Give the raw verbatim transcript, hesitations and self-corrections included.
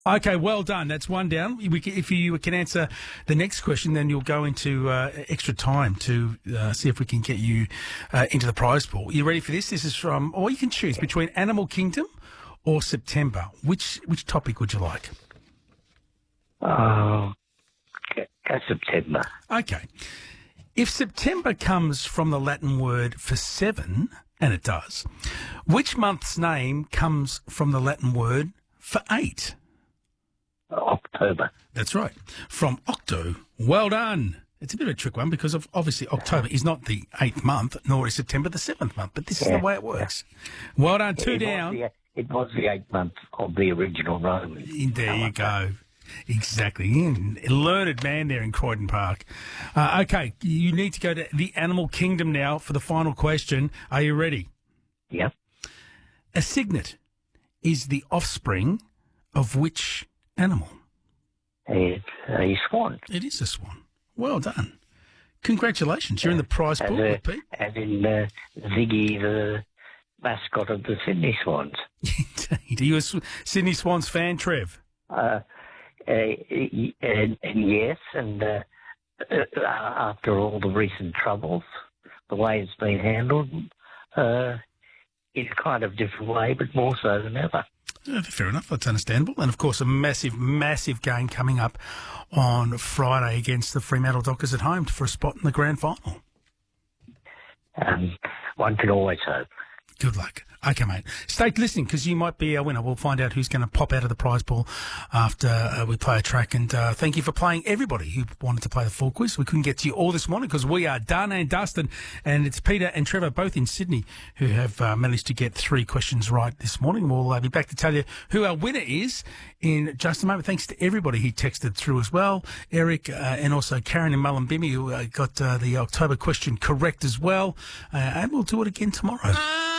Okay, well done. That's one down. We can, if you can answer the next question, then you'll go into uh, extra time to uh, see if we can get you uh, into the prize pool. You ready for this? This is from, or you can choose between Animal Kingdom or September. Which which topic would you like? Oh, go September. Okay. If September comes from the Latin word for seven, and it does, which month's name comes from the Latin word for eight? October. That's right. From Octo. Well done. It's a bit of a trick one because of obviously October is not the eighth month, nor is September the seventh month, but this Yeah, is the way it works. Yeah. Well done. Two it down. Was the, it was the eighth month of the original Roman. There you go. Exactly. Mm, learned man there in Croydon Park. Uh, okay, you need to go to the Animal Kingdom now for the final question. Are you ready? Yep. A cygnet is the offspring of which animal? It's a swan. It is a swan. Well done. Congratulations. You're in the prize As, pool, a, Pete. as in uh, Ziggy, the mascot of the Sydney Swans. Indeed. Are you a Sw- Sydney Swans fan, Trev? Uh, uh, and, and yes, and uh, uh, after all the recent troubles, the way it's been handled, uh, in a kind of different way, but more so than ever. Uh, fair enough. That's understandable. And, of course, a massive, massive game coming up on Friday against the Fremantle Dockers at home for a spot in the grand final. Um, one can always hope. Good luck. Okay, mate. Stay listening because you might be our winner. We'll find out who's going to pop out of the prize pool after uh, we play a track. And uh, thank you for playing, everybody who wanted to play the full quiz. We couldn't get to you all this morning because we are done and dusted. And it's Peter and Trevor, both in Sydney, who have uh, managed to get three questions right this morning. We'll uh, be back to tell you who our winner is in just a moment. Thanks to everybody who texted through as well. Eric uh, and also Karen and Mullumbimmy who uh, got uh, the October question correct as well. Uh, and we'll do it again tomorrow.